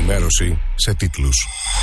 ενημέρωση σε τίτλους.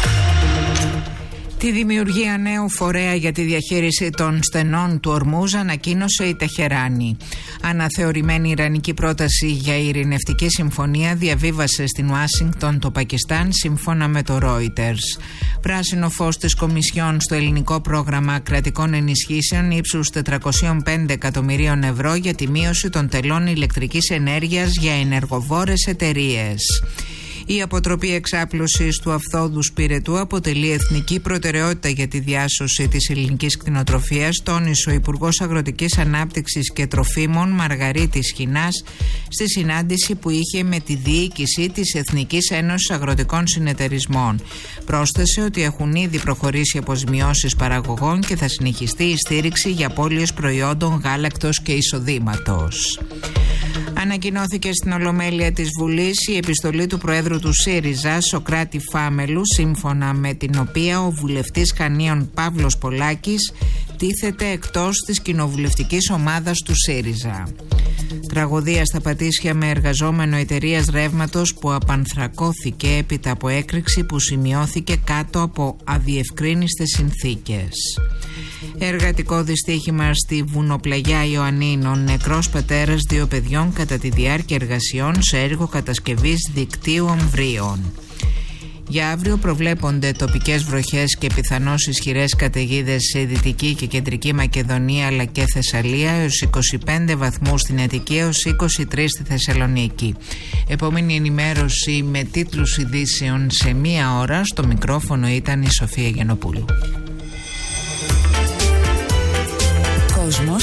Τη δημιουργία νέου φορέα για τη διαχείριση των στενών του Ορμούζ ανακοίνωσε η Τεχεράνη. Αναθεωρημένη ιρανική πρόταση για ειρηνευτική συμφωνία διαβίβασε στην Ουάσιγκτον το Πακιστάν, σύμφωνα με το Reuters. Πράσινο φως της Κομισιόν στο ελληνικό πρόγραμμα κρατικών ενισχύσεων ύψους 405 εκατομμυρίων ευρώ για τη μείωση των τελών ηλεκτρικής ενέργειας για ενεργοβόρες εταιρείες. Η αποτροπή εξάπλωσης του αυθόδους πυρετού αποτελεί εθνική προτεραιότητα για τη διάσωση της ελληνικής κτηνοτροφίας, τόνισε ο Υπουργός Αγροτικής Ανάπτυξης και Τροφίμων Μαργαρίτης Χινάς στη συνάντηση που είχε με τη διοίκηση της Εθνικής Ένωσης Αγροτικών Συνεταιρισμών. Πρόσθεσε ότι έχουν ήδη προχωρήσει αποζημιώσεις παραγωγών και θα συνεχιστεί η στήριξη για απώλειες προϊόντων γάλακτος και εισοδήματος. Ανακοινώθηκε στην Ολομέλεια της Βουλής η επιστολή του Προέδρου του ΣΥΡΙΖΑ, Σωκράτη Φάμελου, σύμφωνα με την οποία ο βουλευτής Χανίων Παύλος Πολάκης τίθεται εκτός της κοινοβουλευτικής ομάδας του ΣΥΡΙΖΑ. Τραγωδία στα Πατήσια με εργαζόμενο εταιρείας ρεύματος που απανθρακώθηκε έπειτα από έκρηξη που σημειώθηκε κάτω από αδιευκρίνιστες συνθήκες. Εργατικό δυστύχημα στη Βουνοπλαγιά Ιωαννίνων, νεκρός πατέρας 2 παιδιών κατά τη διάρκεια εργασιών σε έργο κατασκευής δικτύου αμβρίων. Για αύριο προβλέπονται τοπικές βροχές και πιθανώς ισχυρές καταιγίδες σε Δυτική και Κεντρική Μακεδονία αλλά και Θεσσαλία, έως 25 βαθμούς στην Αττική, έως 23 στη Θεσσαλονίκη. Επόμενη ενημέρωση με τίτλους ειδήσεων σε 1 ώρα. Στο μικρόφωνο ήταν η Σοφία Γενοπούλου. Κόσμος